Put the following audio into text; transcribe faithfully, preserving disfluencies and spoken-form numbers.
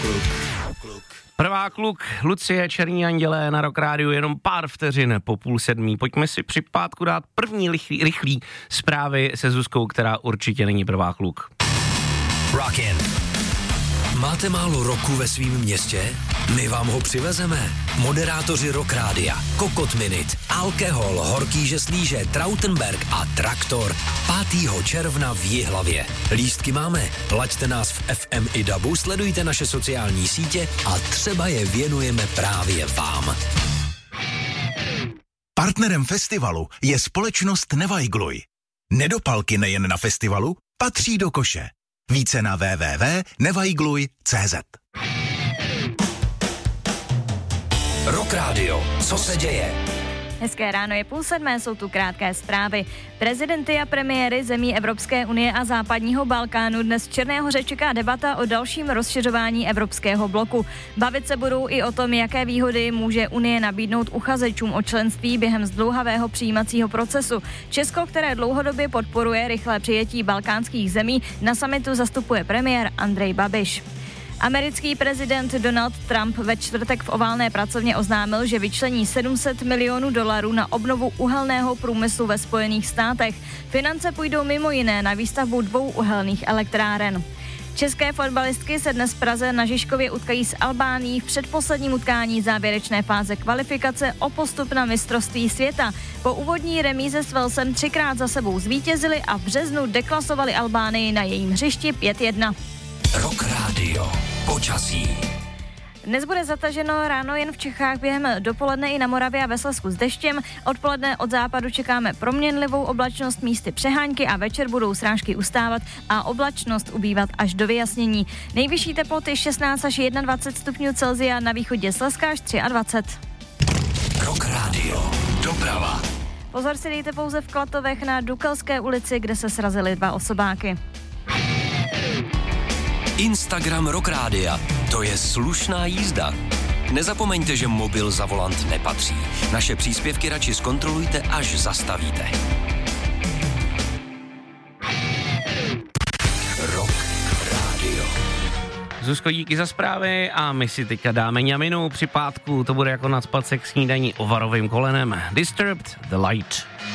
Prvá kluk, Lucie, Černí andělé na Rock Rádiu, jenom pár vteřin po půl sedmí. Pojďme si při pátku dát první rychlý, rychlý zprávy se Zuzkou, která určitě není prvá kluk. Rockin'. Máte málo roku ve svém městě? My vám ho přivezeme. Moderátoři Rock Rádia, Kokot Minute, Alkohol, Horký žeslíže, Trautenberg a Traktor pátého června v Jihlavě. Lístky máme, laďte nás v F M i dabu, sledujte naše sociální sítě a třeba je věnujeme právě vám. Partnerem festivalu je společnost Nevajgluj. Nedopalky nejen na festivalu patří do koše. Více na w w w tečka nevajgluj tečka c z. Rock Radio, co se děje? Hezké ráno, je půl sedmé, jsou tu krátké zprávy. Prezidenty a premiéry zemí Evropské unie a západního Balkánu dnes v Černé Hoře čeká debata o dalším rozšiřování evropského bloku. Bavit se budou i o tom, jaké výhody může Unie nabídnout uchazečům o členství během zdlouhavého přijímacího procesu. Česko, které dlouhodobě podporuje rychlé přijetí balkánských zemí, na summitu zastupuje premiér Andrej Babiš. Americký prezident Donald Trump ve čtvrtek v oválné pracovně oznámil, že vyčlení sedm set milionů dolarů na obnovu uhelného průmyslu ve Spojených státech. Finance půjdou mimo jiné na výstavbu dvou uhelných elektráren. České fotbalistky se dnes v Praze na Žižkově utkají s Albánií v předposledním utkání závěrečné fáze kvalifikace o postup na mistrovství světa. Po úvodní remíze s Walesem třikrát za sebou zvítězili a v březnu deklasovali Albánii na jejím hřišti pět jedna. Rock Radio. Počasí. Dnes bude zataženo ráno jen v Čechách, během dopoledne i na Moravě a ve Slezsku s deštěm. Odpoledne od západu čekáme proměnlivou oblačnost, místy přehánky a večer budou srážky ustávat a oblačnost ubývat až do vyjasnění. Nejvyšší teploty šestnáct až dvacet jedna stupňů Celsia, na východě Slezska až dvacet tři. Rock Radio. Doprava. Pozor si dejte pouze v Klatovech na Dukelské ulici, kde se srazily dva osobáky. Instagram Rock Rádia. To je slušná jízda. Nezapomeňte, že mobil za volant nepatří. Naše příspěvky radši zkontrolujte, až zastavíte. Rock Radio. Zuzko, díky za zprávy a my si teďka dáme ňaminu při pátku. To bude jako nacpat se k snídaní ovarovým kolenem. Disturbed the Light.